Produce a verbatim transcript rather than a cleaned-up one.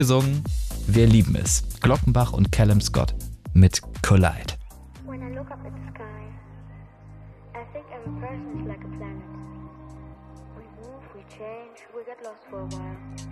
gesungen. Wir lieben es. Glockenbach und Callum Scott mit Collide. When I look up at the sky, I think every person is like a planet. We move, we change, we get lost for a while.